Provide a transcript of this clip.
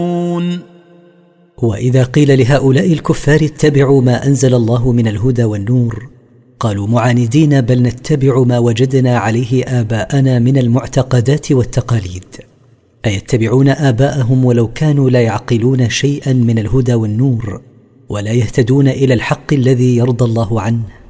وإذا قيل لهؤلاء الكفار اتبعوا ما أنزل الله من الهدى والنور قالوا معاندين بل نتبع ما وجدنا عليه آباءنا من المعتقدات والتقاليد. أيتبعون آباءهم ولو كانوا لا يعقلون شيئا من الهدى والنور ولا يهتدون إلى الحق الذي يرضى الله عنه؟